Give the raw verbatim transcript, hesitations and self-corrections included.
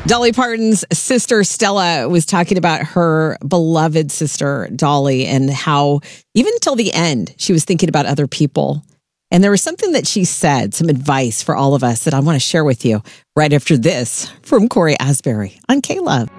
Dolly Parton's sister Stella was talking about her beloved sister Dolly and how even till the end, she was thinking about other people. And there was something that she said, some advice for all of us that I want to share with you right after this from Corey Asbury on K-Love.